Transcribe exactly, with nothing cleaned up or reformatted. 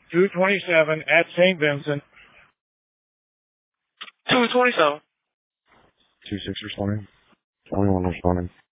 two twenty-seven at Saint Vincent. two twenty-seven. two six responding. twenty-one responding.